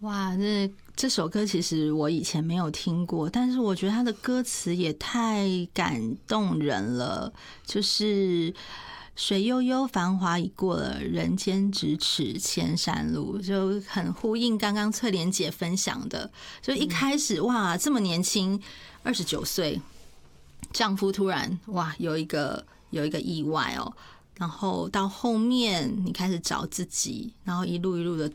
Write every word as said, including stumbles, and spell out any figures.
哇，这这首歌其实我以前没有听过，但是我觉得它的歌词也太感动人了。就是水悠悠，繁华已过了，人间咫尺千山路，就很呼应刚刚翠莲姐分享的。就一开始哇，这么年轻，二十九岁，丈夫突然哇有一个有一个意外哦。然后到后面你开始找自己，然后一路一路的